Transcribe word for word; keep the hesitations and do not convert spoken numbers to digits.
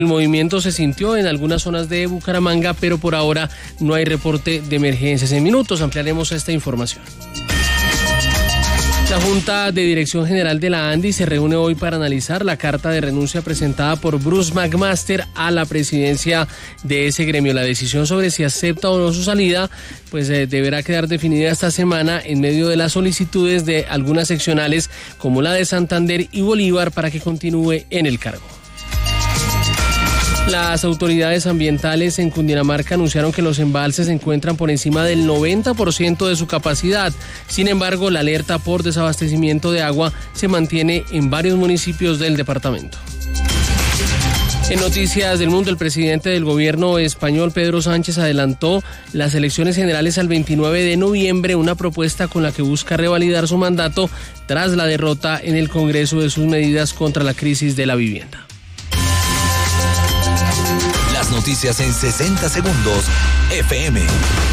El movimiento se sintió en algunas zonas de Bucaramanga, pero por ahora no hay reporte de emergencias. En minutos ampliaremos esta información. La Junta de Dirección General de la ANDI se reúne hoy para analizar la carta de renuncia presentada por Bruce McMaster a la presidencia de ese gremio. La decisión sobre si acepta o no su salida, pues eh, deberá quedar definida esta semana en medio de las solicitudes de algunas seccionales como la de Santander y Bolívar para que continúe en el cargo. Las autoridades ambientales en Cundinamarca anunciaron que los embalses se encuentran por encima del noventa por ciento de su capacidad. Sin embargo, la alerta por desabastecimiento de agua se mantiene en varios municipios del departamento. En noticias del mundo, el presidente del gobierno español, Pedro Sánchez, adelantó las elecciones generales al veintinueve de noviembre, una propuesta con la que busca revalidar su mandato tras la derrota en el Congreso de sus medidas contra la crisis de la vivienda. Noticias en sesenta segundos, F M.